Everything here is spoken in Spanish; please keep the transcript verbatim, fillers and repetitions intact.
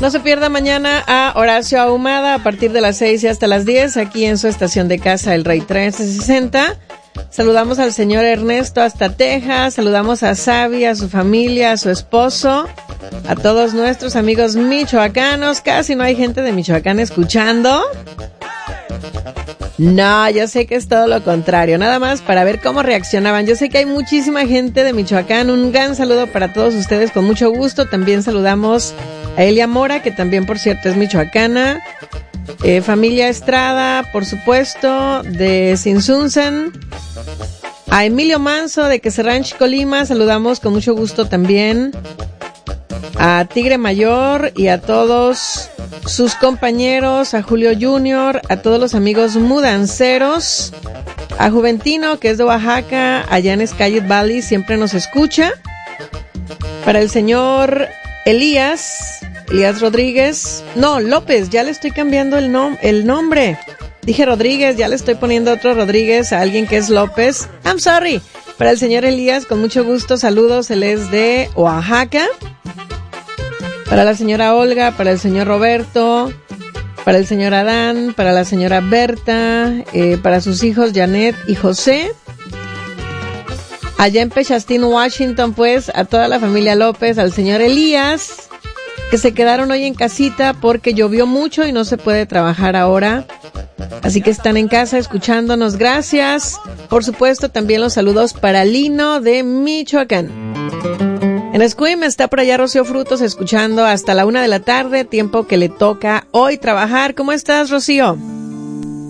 No se pierda mañana a Horacio Ahumada a partir de las seis y hasta las diez aquí en su estación de casa El Rey trece sesenta. Saludamos al señor Ernesto hasta Texas, saludamos a Sabi, a su familia, a su esposo, a todos nuestros amigos michoacanos. Casi no hay gente de Michoacán escuchando. No, yo sé que es todo lo contrario, nada más para ver cómo reaccionaban. Yo sé que hay muchísima gente de Michoacán, un gran saludo para todos ustedes, con mucho gusto. También saludamos a Elia Mora, que también por cierto es michoacana. Eh, familia Estrada, por supuesto, de Sinsunzan. A Emilio Manso de Queserranch, Colima, saludamos con mucho gusto también. A Tigre Mayor y a todos sus compañeros, a Julio Junior, a todos los amigos mudanceros, a Juventino, que es de Oaxaca, allá en Escayet Valley, siempre nos escucha. Para el señor Elías, Elías Rodríguez, no, López, ya le estoy cambiando el, nom- el nombre. Dije Rodríguez, ya le estoy poniendo otro Rodríguez a alguien que es López. I'm sorry. Para el señor Elías, con mucho gusto, saludos, él es de Oaxaca. Para la señora Olga, para el señor Roberto, para el señor Adán, para la señora Berta, eh, para sus hijos Janet y José. Allá en Pechastín, Washington, pues, a toda la familia López, al señor Elías, que se quedaron hoy en casita porque llovió mucho y no se puede trabajar ahora. Así que están en casa escuchándonos, gracias. Por supuesto, también los saludos para Lino de Michoacán. En Escuim está por allá Rocío Frutos escuchando hasta la una de la tarde, tiempo que le toca hoy trabajar. ¿Cómo estás, Rocío?